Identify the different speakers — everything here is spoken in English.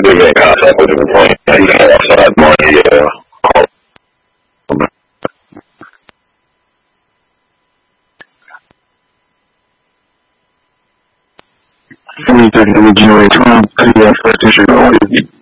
Speaker 1: They've been in contact with him and playing. He got outside money. Anything in the January 12th, PDF district.